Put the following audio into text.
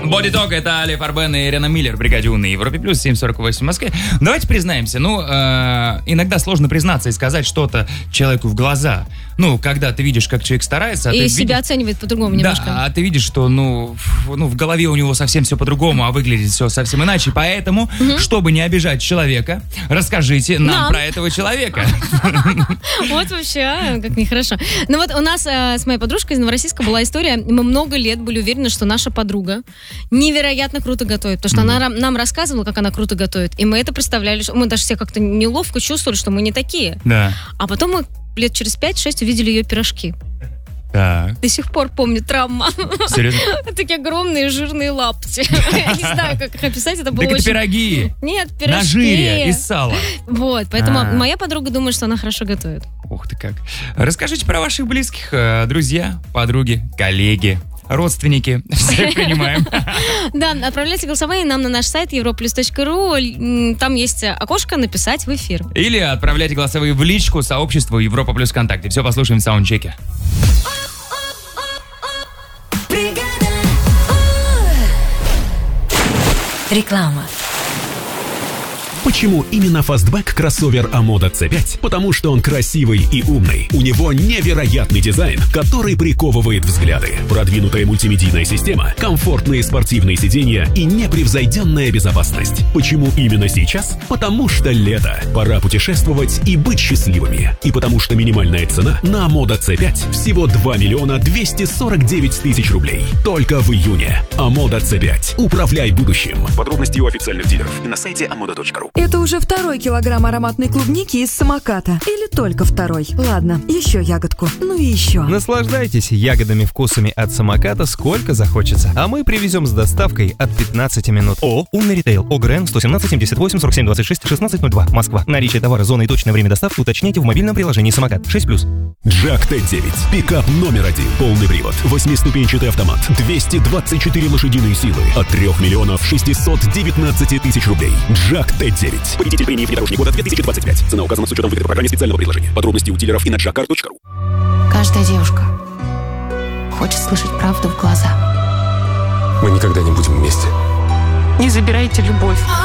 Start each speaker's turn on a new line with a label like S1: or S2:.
S1: Body Talk, это Али Фарбен и Ирина Миллер, бригаде У на Европе Плюс, 7:48 в Москве. Давайте признаемся, иногда сложно признаться и сказать что-то человеку в глаза. Когда ты видишь, как человек старается...
S2: И себя оценивает по-другому немножко.
S1: Да, а ты видишь, что, в голове у него совсем все по-другому, а выглядит все совсем иначе. Поэтому, чтобы не обижать человека, расскажите нам про этого человека.
S2: Вот вообще, как нехорошо. У нас с моей подружкой из Новороссийска была история. Мы много лет были уверены, что наша подруга невероятно круто готовит. Потому что она нам рассказывала, как она круто готовит. И мы это представляли. Мы даже себя как-то неловко чувствовали, что мы не такие.
S1: Да.
S2: А потом мы лет через 5-6 увидели ее пирожки.
S1: Так.
S2: До сих пор помню травма.
S1: Серьезно?
S2: Такие огромные жирные лапти. Я не знаю, как их описать. Это было
S1: так
S2: очень...
S1: это пироги.
S2: Нет, пирожки.
S1: На жире из сала.
S2: Вот, поэтому моя подруга думает, что она хорошо готовит.
S1: Ух ты как. Расскажите про ваших близких, друзья, подруги, коллеги, родственники. Всех принимаем.
S2: Да, отправляйте голосовые нам на наш сайт europlus.ru. Там есть окошко «Написать в эфир».
S1: Или отправляйте голосовые в личку сообществу Европа Плюс ВКонтакте. Все послушаем в саундчеке.
S3: Реклама.
S4: Почему именно фастбэк кроссовер Амода C5? Потому что он красивый и умный. У него невероятный дизайн, который приковывает взгляды. Продвинутая мультимедийная система, комфортные спортивные сиденья и непревзойденная безопасность. Почему именно сейчас? Потому что лето. Пора путешествовать и быть счастливыми. И потому что минимальная цена на Амода C5 всего 2 249 000 рублей. Только в июне. Амода C5. Управляй будущим. Подробности у официальных дилеров и на сайте amoda.ru.
S5: Это уже 2-й килограмм ароматной клубники из самоката. Или только 2-й? Ладно, еще ягодку. Ну и еще.
S6: Наслаждайтесь ягодами вкусами от самоката сколько захочется. А мы привезем с доставкой от 15 минут. Умный ритейл. ОГРН 117 78 47 26 1602. Москва. Наличие товара, зона и точное время доставки уточняйте в мобильном приложении «Самокат». 6+.
S4: Джак Т9. Пикап номер 1. Полный привод. 8-ступенчатый автомат. 224 лошадиные силы. От 3 619 000 рублей. Джак Т9. Победитель премии «Внедорожник года» 2025. Цена указана с учетом выгоды программе специального предложения. Подробности у дилеров и на jackcar.ru.
S3: Каждая девушка хочет слышать правду в глаза.
S7: Мы никогда не будем вместе.
S3: Не забирайте любовь.